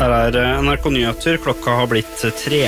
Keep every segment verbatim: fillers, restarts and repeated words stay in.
Her er N R K Nyheter, klokka har blitt tre.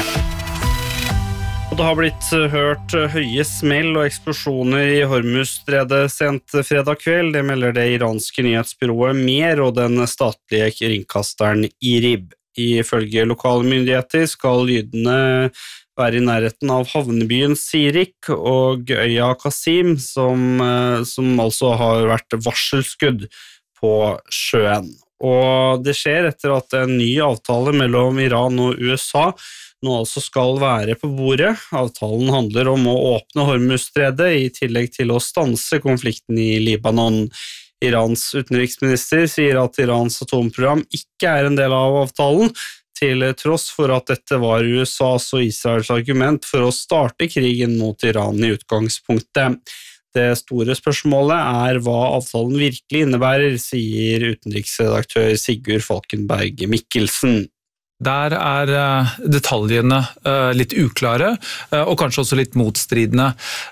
Og det har blitt hørt høye smell og eksplosjoner i Hormuzstredet sent fredag kveld. Det melder det iranske nyhetsbyrået Mer og den statlige kringkasteren IRIB. Ifølge lokale myndigheter skal lydene være i nærheten av havnebyen Sirik og øya Qasim, som, som altså har vært varselskudd på sjøen. Og det skjer etter at en ny avtale mellom Iran og U S A nå altså skal være på bordet. Avtalen handler om å åpne Hormuzstredet i tillegg til å stanse konflikten i Libanon. Irans utenriksminister sier at Irans atomprogram ikke er en del av avtalen, til tross for at dette var U S A's og Israels argument for å starte krigen mot Iran i utgangspunktet. Det store spørsmålet er hva avtalen virkelig innebærer, sier utenriksredaktør Sigurd Falkenberg Mikkelsen. Der er detaljene litt uklare, og kanskje også litt motstridende.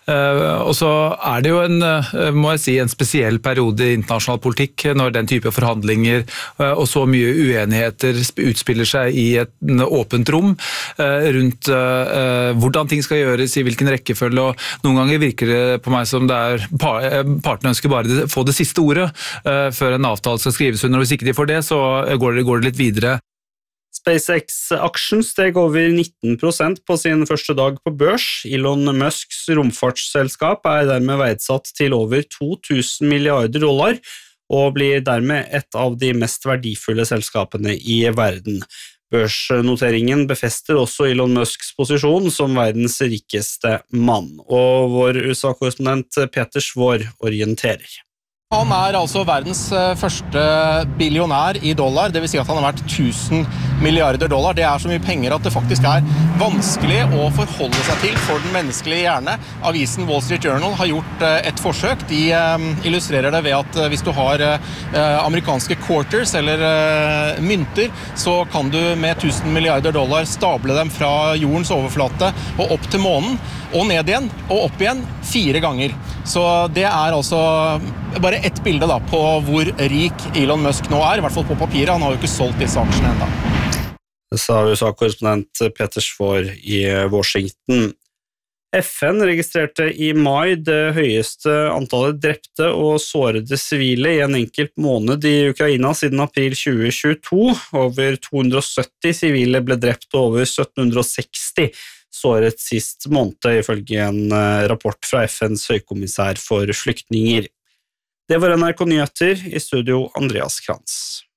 Og så er det jo en, må jeg si, en spesiell periode i internasjonal politikk når den type forhandlinger og så mye uenigheter utspiller seg i et åpent rom rundt hvordan ting skal gjøres, i hvilken rekkefølge, og noen ganger virker det på meg som det er partene ønsker bare få det siste ordet før en avtale skal skrives under, og hvis ikke de får det, så går det, går det litt videre. SpaceX-aksjen steg over nitten prosent på sin første dag på børs. Elon Musks romfartsselskap er dermed verdsatt til over to tusen milliarder dollar, og blir dermed et av de mest verdifulle selskapene i verden. Børsnoteringen befester også Elon Musks posisjon som verdens rikeste mann, og vår U S A-korrespondent Peter Svår orienterer. Han er altså verdens første billionær i dollar, det vil si at han har vært tusen milliarder dollar. Det er så mye penger at det faktisk er vanskelig å forholde seg til for den menneskelige hjerne. Avisen Wall Street Journal har gjort et forsøk. De illustrerer det ved at hvis du har amerikanske quarters eller mynter, så kan du med tusen milliarder dollar stable dem fra jordens overflate og opp til månen, og ned igjen, og opp igjen, fire ganger. Så det er altså bare ett bilde da, på hvor rik Elon Musk nå er, i hvert fall på papiret. Han har jo ikke solgt disse aksjene enda. Det sa U S A-korrespondent Peter Svår i Washington. F N registrerte i mai det høyeste antallet drepte og sårede sivile i en enkelt måned i Ukraina siden april tjue tjueto. Over to hundre og sytti sivile ble drept og over sytten hundre og seksti såret sist måned, ifølge en rapport fra F N's høykommissær for flyktninger. Det var N R K Nyheter, i studio Andreas Krantz.